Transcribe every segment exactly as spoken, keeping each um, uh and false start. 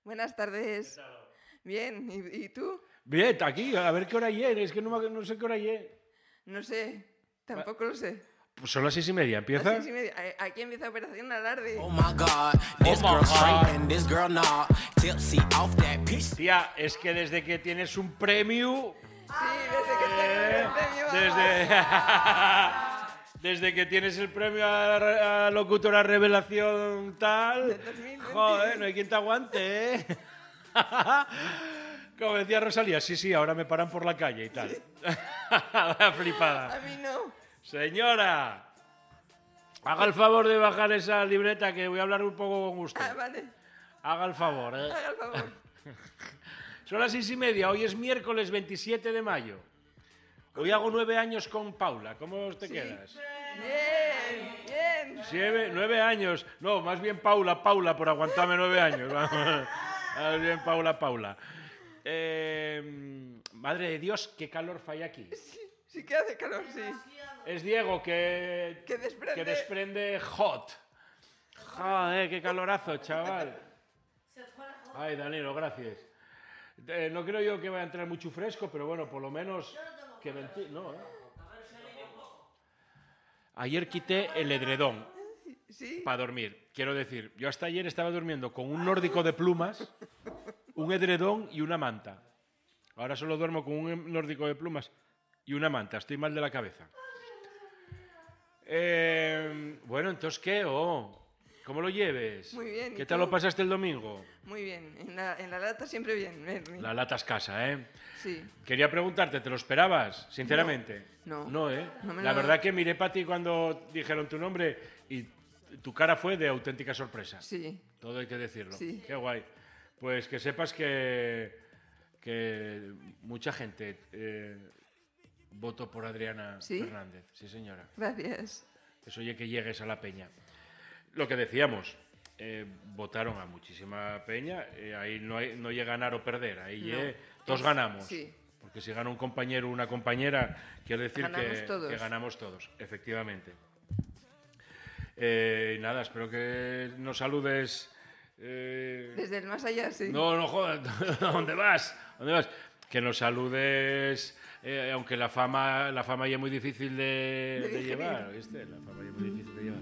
Buenas tardes. Bien, ¿y, y tú? Bien, aquí, a ver qué hora es. Es que no, no sé qué hora es. No sé, tampoco lo sé. Pues son las seis y media, ¿empieza? Las seis y media. A- Aquí empieza Operación Alarde. Oh my God, this Oh my girl straight God. and this girl not. Tipsy off that piece. Tía, es que desde que tienes un premio... Sí, desde que tengo el premio. vamos. Desde, desde que tienes el premio a, a locutora revelación tal... Del dos mil veinte. Joder, no hay quien te aguante, ¿eh? Como decía Rosalía, sí, sí, ahora me paran por la calle y tal. La flipada. A mí no. Señora, haga el favor de bajar esa libreta que voy a hablar un poco con usted. Ah, vale. Haga el favor, ¿eh? Haga el favor. Son las seis y media, hoy es miércoles veintisiete de mayo. Hoy hago nueve años con Paula, ¿cómo te Sí. quedas? Bien, bien. Siete, nueve años, no, más bien Paula, Paula, por aguantarme nueve años. Más bien Paula, Paula. Eh, madre de Dios, qué calor falla aquí. Sí, sí que hace calor, sí. Es Diego que, Que desprende- que desprende hot. Joder, qué calorazo, chaval. Ay, Danilo, gracias. Eh, no creo yo que vaya a entrar mucho fresco, pero bueno, por lo menos que venti- no, ¿eh? Ayer quité el edredón Sí. para dormir. Quiero decir, yo hasta ayer estaba durmiendo con un nórdico de plumas, un edredón y una manta. Ahora solo duermo con un nórdico de plumas y una manta. Estoy mal de la cabeza. Eh, bueno, entonces, ¿qué? Oh, ¿cómo lo lleves? Muy bien, ¿y ¿Qué tal tú? lo pasaste el domingo? Muy bien. En la, en la lata siempre bien. Ven, ven. La lata escasa, ¿eh? Sí. Quería preguntarte, ¿te lo esperabas? Sinceramente. No. No, ¿eh? No me la lo- verdad que miré para ti cuando dijeron tu nombre y tu cara fue de auténtica sorpresa. Sí. Todo hay que decirlo. Sí. Qué guay. Pues que sepas que, que mucha gente eh, votó por Adriana ¿Sí? Fernández. Sí, señora. Gracias. Eso oye que llegues a la peña. Lo que decíamos, eh, votaron a muchísima peña, eh, ahí no, hay, no llega a ganar o perder, ahí No. ye- todos Es- ganamos. sí. Porque si gana un compañero o una compañera, quiere decir Ganamos que, todos. que ganamos todos, efectivamente. Eh, nada, espero que nos saludes. eh, Desde el más allá, sí. no, no jodas, ¿dónde vas? ¿Dónde vas? Que nos saludes, eh, aunque la fama, la fama ya es muy difícil de, De de digerir. llevar, ¿viste? La fama ya es muy difícil de llevar.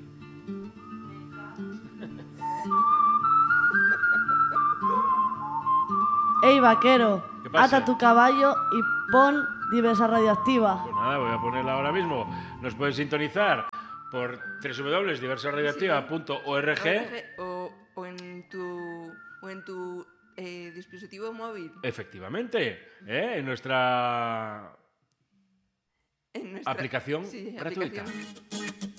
Ey, vaquero, ¿Qué pasa? ata tu caballo y pon diversa radioactiva. Pues nada, voy a ponerla ahora mismo. Nos pueden sintonizar por doble u doble u doble punto diversa radioactiva punto org. O, o en tu, o en tu eh, dispositivo móvil. Efectivamente, ¿eh? en nuestra En nuestra aplicación sí, gratuita. aplicación.